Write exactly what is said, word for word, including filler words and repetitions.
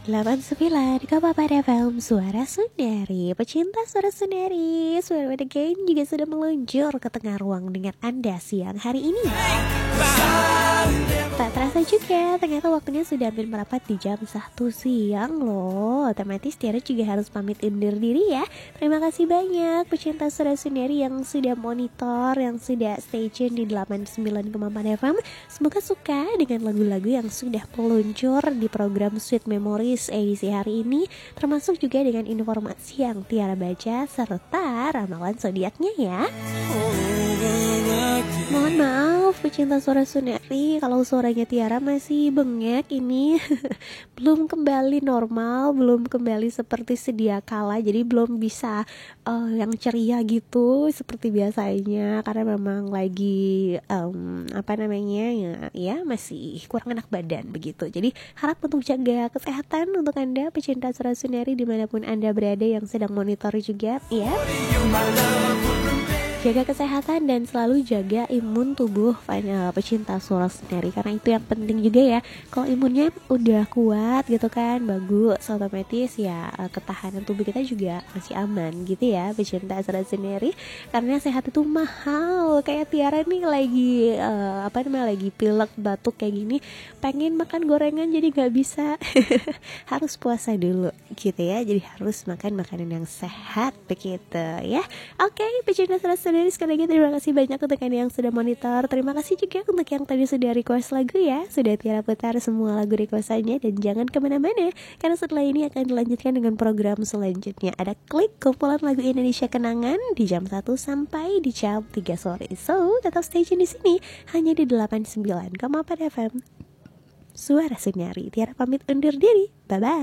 delapan puluh sembilan Kabupaten F M Suara Sundari. Pecinta Suara Sundari, Suara Again juga sudah meluncur ke tengah ruang dengan Anda siang hari ini. Tak terasa juga, ternyata waktunya sudah hampir merapat di jam satu siang loh. Otomatis Tiara juga harus pamit undur diri ya. Terima kasih banyak pecinta Suara Sundari yang sudah monitor, yang sudah stay tune di delapan puluh sembilan koma empat F M. Semoga suka dengan lagu-lagu yang sudah meluncur di program Sweet Memories edisi hari ini, termasuk juga dengan informasi yang Tiara baca serta ramalan zodiaknya ya. Mohon maaf pecinta Suara Sundari kalau suaranya Tiara masih bengek ini. Belum kembali normal, belum kembali seperti sedia kala, jadi belum bisa uh, yang ceria gitu seperti biasanya, karena memang lagi um, apa namanya ya, ya masih kurang enak badan begitu. Jadi harap untuk jaga kesehatan untuk Anda pecinta Suara Sundari dimanapun Anda berada yang sedang monitor juga ya. Jaga kesehatan dan selalu jaga imun tubuh uh, pecinta Suara Sundari, karena itu yang penting juga ya. Kalau imunnya udah kuat gitu kan, bagus, otomatis ya uh, ketahanan tubuh kita juga masih aman gitu ya pecinta Suara Sundari. Karena sehat itu mahal. Kayak Tiara nih lagi uh, apa namanya lagi pilek batuk kayak gini, pengen makan gorengan jadi nggak bisa. Harus puasa dulu gitu ya, jadi harus makan makanan yang sehat begitu ya. Oke okay, pecinta Suara Sundari, sekali lagi terima kasih banyak untuk Anda yang sudah monitor. Terima kasih juga untuk yang tadi sudah request lagu ya. Sudah Tiara putar semua lagu requestannya. Dan jangan kemana-mana, karena setelah ini akan dilanjutkan dengan program selanjutnya. Ada Klik, kumpulan lagu Indonesia Kenangan di jam satu sampai di jam tiga sore. So tetap stay tune di sini, hanya di delapan puluh sembilan koma empat F M Suara Sundari. Tiara pamit undur diri. Bye-bye.